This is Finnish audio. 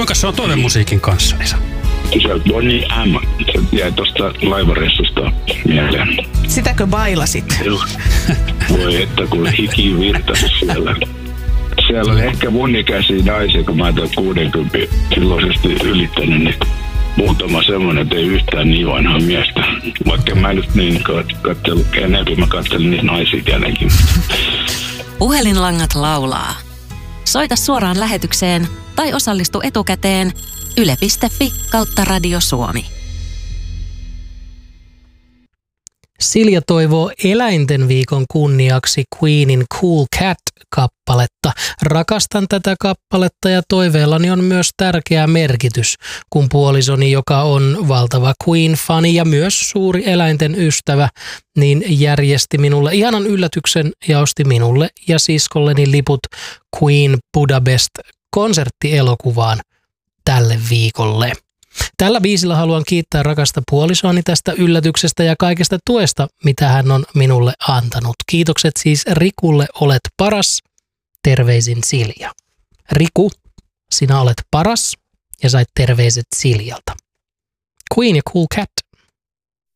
Kuinka se on toivemusiikin kanssa, Esa? Se Bonnie M. Se jäi tuosta laivareissusta mieleen. Sitäkö bailasit? Voi että kun hiki virtasi siellä. Siellä oli ehkä mun ikäisiä naisia, kun mä oon 60 silloisesti ylittänyt, niin muutama semmoinen, että ei yhtään niin vanhaa miestä. Vaikka mä nyt niin katsellut, enemmän mä katselin niitä naisia kenenkin. Puhelinlangat laulaa. Soita suoraan lähetykseen tai osallistu etukäteen yle.fi/Radio Suomi. Silja toivoo eläinten viikon kunniaksi Queenin Cool Cat-kappaletta. Rakastan tätä kappaletta ja toiveellani on myös tärkeä merkitys, kun puolisoni, joka on valtava Queen-fani ja myös suuri eläinten ystävä, niin järjesti minulle ihanan yllätyksen ja osti minulle ja siskolleni liput Queen Budapest-konserttielokuvaan tälle viikolle. Tällä biisillä haluan kiittää rakasta puolisoani tästä yllätyksestä ja kaikesta tuesta, mitä hän on minulle antanut. Kiitokset siis Rikulle, olet paras. Terveisin Silja. Riku, sinä olet paras ja sait terveiset Siljalta. Queen ja Cool Cat.